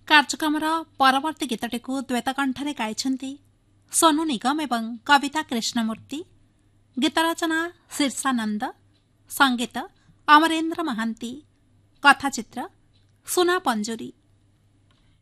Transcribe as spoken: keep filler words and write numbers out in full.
କାର୍ଯ୍ୟକ୍ରମର ପରବର୍ତ୍ତୀ ଗୀତଟିକୁ ଦ୍ୱୈତକଣ୍ଠରେ ଗାଇଛନ୍ତି ସୋନୁ ନିଗମ ଏବଂ କବିତା କୃଷ୍ଣମୂର୍ତ୍ତି। ଗୀତ ରଚନା ଶୀର୍ଷାନନ୍ଦ, ସଙ୍ଗୀତ ଅମରେନ୍ଦ୍ର ମହାନ୍ତି, କଥାଚିତ୍ର ସୁନା ପଞ୍ଜୁରୀ।